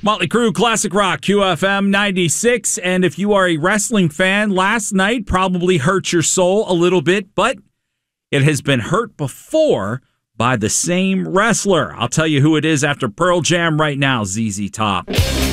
Motley Crue, Classic Rock, QFM 96. And if you are a wrestling fan, last night probably hurt your soul a little bit, but it has been hurt before by the same wrestler. I'll tell you who it is after Pearl Jam right now, ZZ Top.